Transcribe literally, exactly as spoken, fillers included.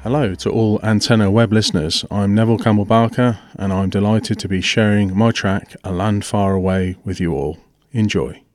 Hello to all Antenna Web listeners. I'm Neville Campbell Barker, and I'm delighted to be sharing my track A Land Far Away with you all. Enjoy.